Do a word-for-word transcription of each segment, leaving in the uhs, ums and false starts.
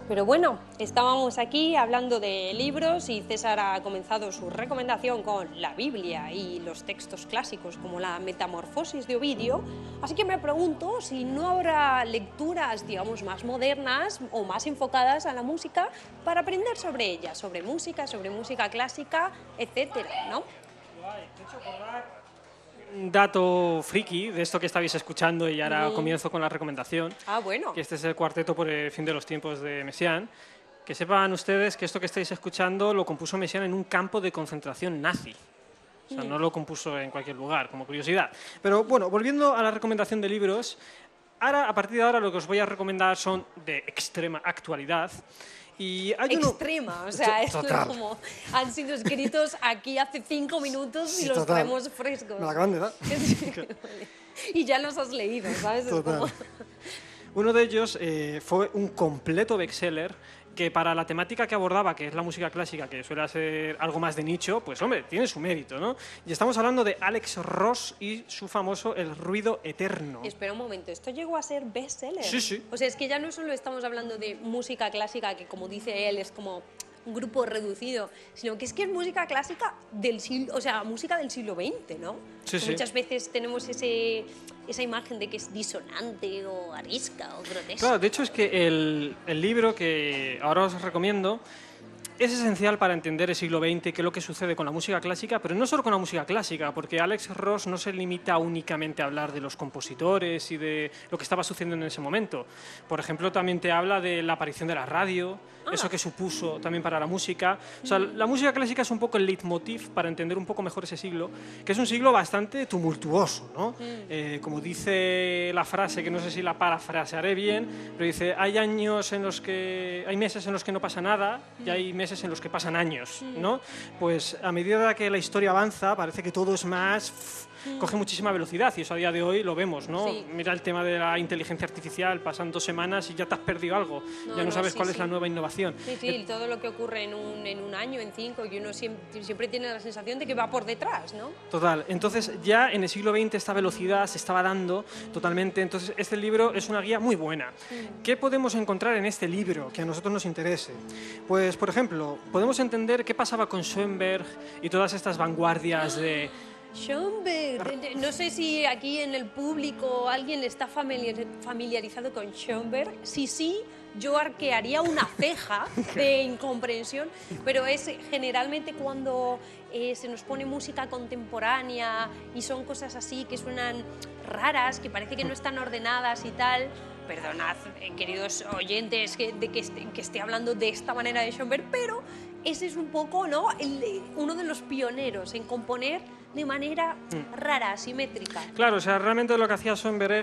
Pero bueno, estábamos aquí hablando de libros y César ha comenzado su recomendación con la Biblia y los textos clásicos como la Metamorfosis de Ovidio, así que me pregunto si no habrá lecturas, digamos, más modernas o más enfocadas a la música para aprender sobre ella, sobre música, sobre música clásica, etcétera, ¿no? Un dato friki de esto que estabais escuchando y ahora Mm. comienzo con la recomendación. Ah, bueno. Que este es el cuarteto por el fin de los tiempos de Messiaen. Que sepan ustedes que esto que estáis escuchando lo compuso Messiaen en un campo de concentración nazi. O sea, Mm. no lo compuso en cualquier lugar, como curiosidad. Pero bueno, volviendo a la recomendación de libros, ahora, a partir de ahora lo que os voy a recomendar son de extrema actualidad. Y hay uno... Extrema, o sea, esto Total. es como han sido escritos aquí hace cinco minutos y Sí, los total. traemos frescos. Me la acaban de dar. Y ya los has leído, ¿sabes? Es Total. como- Uno de ellos eh, fue un completo bestseller que para la temática que abordaba, que es la música clásica, que suele ser algo más de nicho, pues hombre, tiene su mérito, ¿no? Y estamos hablando de Alex Ross y su famoso El ruido eterno. Espera un momento, ¿esto llegó a ser bestseller? Sí, sí. O sea, es que ya no solo estamos hablando de música clásica, que como dice él, es como un grupo reducido, sino que es que es música clásica del siglo, o sea, música del siglo veinte, ¿no? Sí, Que sí. Muchas veces tenemos ese, esa imagen de que es disonante o arisca o grotesca. Claro, de hecho es que el, el libro que ahora os recomiendo es esencial para entender el siglo veinte, qué es lo que sucede con la música clásica, pero no solo con la música clásica, porque Alex Ross no se limita únicamente a hablar de los compositores y de lo que estaba sucediendo en ese momento. Por ejemplo, también te habla de la aparición de la radio, eso que supuso también para la música. O sea, la música clásica es un poco el leitmotiv para entender un poco mejor ese siglo, que es un siglo bastante tumultuoso, ¿no? Eh, como dice la frase, que no sé si la parafrasearé bien, pero dice, hay años en los que, hay meses en los que no pasa nada y hay meses en los que pasan años, ¿no? Pues a medida que la historia avanza, parece que todo es más... pff, coge muchísima velocidad y eso a día de hoy lo vemos, ¿no? Sí. Mira el tema de la inteligencia artificial, pasan dos semanas y ya te has perdido algo, No, ya no, no, sabes sí, cuál es sí. la nueva innovación. Sí, sí, todo lo que ocurre en un, en un año, en cinco, y uno siempre, siempre tiene la sensación de que va por detrás, ¿no? Total, entonces ya en el siglo veinte esta velocidad se estaba dando totalmente, entonces este libro es una guía muy buena. ¿Qué podemos encontrar en este libro que a nosotros nos interese? Pues, por ejemplo, podemos entender qué pasaba con Schoenberg y todas estas vanguardias de... Schoenberg, no sé si aquí en el público alguien está familiar- familiarizado con Schoenberg. Si sí, yo arquearía una ceja de incomprensión, pero es generalmente cuando eh, se nos pone música contemporánea y son cosas así que suenan raras, que parece que no están ordenadas y tal. Perdonad, eh, queridos oyentes, que, de que, esté, que esté hablando de esta manera de Schoenberg, pero ese es un poco, ¿no?, el- uno de los pioneros en componer de manera rara, asimétrica. Claro, o sea, realmente lo que hacía Schoenberg,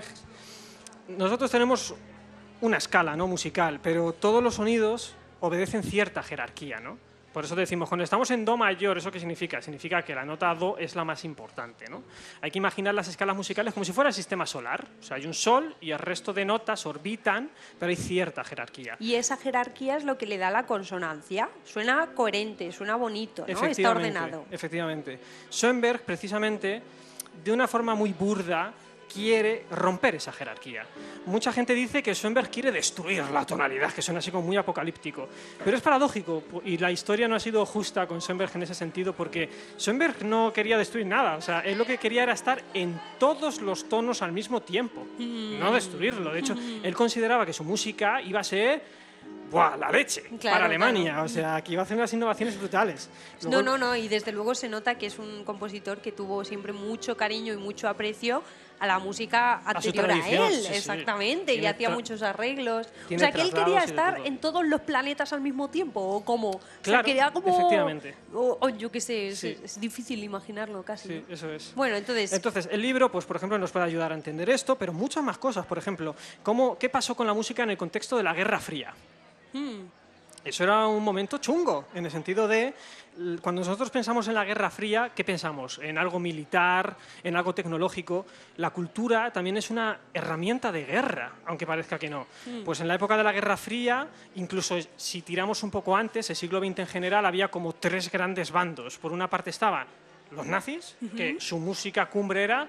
nosotros tenemos una escala, ¿no?, musical, pero todos los sonidos obedecen cierta jerarquía, ¿no? Por eso decimos, cuando estamos en do mayor, ¿eso qué significa? Significa que la nota do es la más importante, ¿no? Hay que imaginar las escalas musicales como si fuera el sistema solar. O sea, hay un sol y el resto de notas orbitan, pero hay cierta jerarquía. Y esa jerarquía es lo que le da la consonancia. Suena coherente, suena bonito, ¿no? Está Efectivamente, ordenado. efectivamente. Schoenberg, precisamente, de una forma muy burda, quiere romper esa jerarquía. Mucha gente dice que Schoenberg quiere destruir la tonalidad, que suena así como muy apocalíptico. Pero es paradójico, y la historia no ha sido justa con Schoenberg en ese sentido, porque Schoenberg no quería destruir nada. O sea, él lo que quería era estar en todos los tonos al mismo tiempo, no destruirlo. De hecho, él consideraba que su música iba a ser... ¡buah, la leche! Claro, para Alemania, claro. o sea, que iba a hacer unas innovaciones brutales. No, Luego- no, no, y desde luego se nota que es un compositor que tuvo siempre mucho cariño y mucho aprecio a la música su anterior a, tradición, él, sí, sí. exactamente, y Tiene hacía tra- muchos arreglos. O tiene sea, que él quería traslados y de estar todo. en todos los planetas al mismo tiempo, o como... o sea, Claro, quería como... efectivamente. O, o yo qué sé, es, Sí. es difícil imaginarlo casi. Sí, ¿no? eso es. Bueno, entonces... Entonces, el libro, pues, por ejemplo, nos puede ayudar a entender esto, pero muchas más cosas. Por ejemplo, cómo, ¿qué pasó con la música en el contexto de la Guerra Fría? hmm, Eso era un momento chungo, en el sentido de, l- cuando nosotros pensamos en la Guerra Fría, ¿qué pensamos? En algo militar, en algo tecnológico. La cultura también es una herramienta de guerra, aunque parezca que no. Pues en la época de la Guerra Fría, incluso si tiramos un poco antes, el siglo veinte en general, había como tres grandes bandos. Por una parte estaban los nazis, que su música cumbre era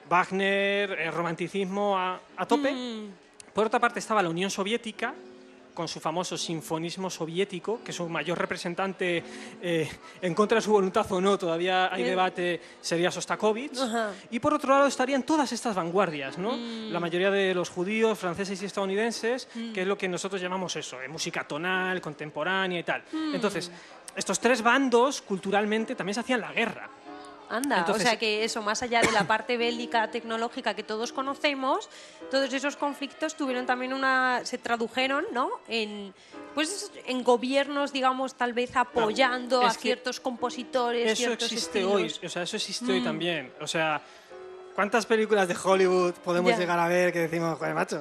Wagner, el romanticismo a, a tope. hmm, Por otra parte estaba la Unión Soviética, con su famoso sinfonismo soviético, que su mayor representante, eh, en contra de su voluntad o no, todavía hay debate, sería Sostakovich. Ajá. Y por otro lado estarían todas estas vanguardias, ¿no? Mm. La mayoría de los judíos, franceses y estadounidenses, mm. que es lo que nosotros llamamos eso, eh, música tonal, contemporánea y tal. Mm. Entonces, estos tres bandos culturalmente también se hacían la guerra. Anda, Entonces, o sea que eso, más allá de la parte bélica, tecnológica que todos conocemos, todos esos conflictos tuvieron también una, se tradujeron, ¿no? En, pues, en gobiernos, digamos, tal vez apoyando claro, a ciertos compositores, eso ciertos existe estilos. hoy, o sea, eso existe mm. hoy también. O sea, ¿cuántas películas de Hollywood podemos Ya. llegar a ver que decimos, joder, macho?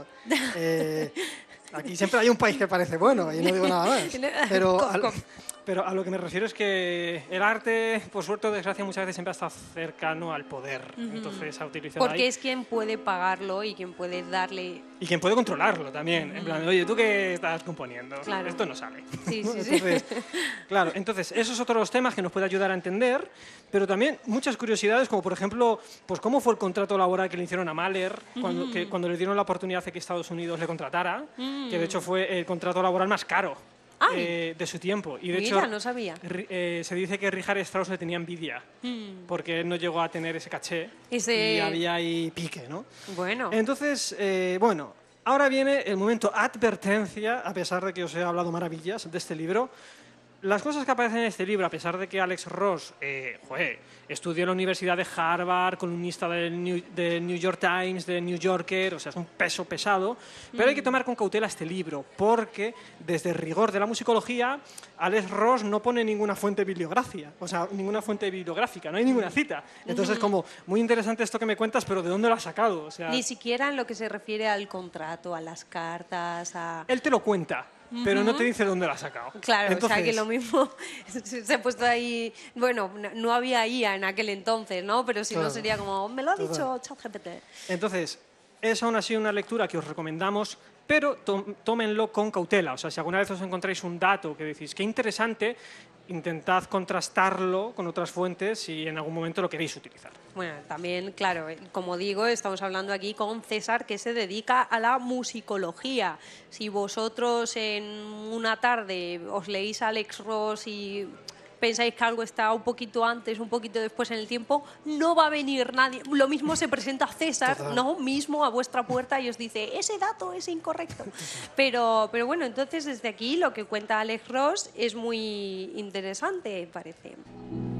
Eh, aquí siempre hay un país que parece bueno y no digo nada más. Pero al, Pero a lo que me refiero es que el arte, por suerte o desgracia, muchas veces siempre ha estado cercano al poder. Uh-huh. Entonces, ha utilizado Porque ahí. es quien puede pagarlo y quien puede darle... Y quien puede controlarlo también. Uh-huh. En plan, oye, ¿tú qué estás componiendo? Claro. Esto no sale. Sí, sí, entonces, sí. Claro, entonces, esos son otros temas que nos puede ayudar a entender, pero también muchas curiosidades, como por ejemplo, pues cómo fue el contrato laboral que le hicieron a Mahler cuando, uh-huh. que, cuando le dieron la oportunidad de que Estados Unidos le contratara, uh-huh. que de hecho fue el contrato laboral más caro. Eh, de su tiempo. Y de Mira, hecho, no sabía. Eh, se dice que Richard Strauss le tenía envidia mm. porque él no llegó a tener ese caché ese... y había ahí pique, ¿no? Bueno. Entonces, eh, bueno, ahora viene el momento advertencia, a pesar de que os he hablado maravillas de este libro. Las cosas que aparecen en este libro, a pesar de que Alex Ross eh, joder, estudió en la Universidad de Harvard, columnista del New, de New York Times, de New Yorker, o sea, es un peso pesado, pero mm. hay que tomar con cautela este libro, porque desde el rigor de la musicología, Alex Ross no pone ninguna fuente bibliográfica, o sea, ninguna fuente bibliográfica, no hay ninguna cita. Entonces, es mm. como, muy interesante esto que me cuentas, pero ¿de dónde lo has sacado? O sea, ni siquiera en lo que se refiere al contrato, a las cartas, a... Él te lo cuenta. Pero no te dice dónde la ha sacado. Claro, entonces, o sea que lo mismo se ha puesto ahí, bueno, no había I A en aquel entonces, ¿no? Pero si claro. no sería como, me lo ha dicho ChatGPT. Entonces, es aún así una lectura que os recomendamos, pero tómenlo con cautela. O sea, si alguna vez os encontráis un dato que decís, qué interesante, intentad contrastarlo con otras fuentes si en algún momento lo queréis utilizar. Bueno, también, claro, como digo, estamos hablando aquí con César, que se dedica a la musicología. Si vosotros en una tarde os leéis a Alex Ross y pensáis que algo está un poquito antes, un poquito después en el tiempo, no va a venir nadie. Lo mismo se presenta César, Total. ¿no? Mismo a vuestra puerta y os dice, ese dato es incorrecto. Pero, pero bueno, entonces desde aquí lo que cuenta Alex Ross es muy interesante, parece.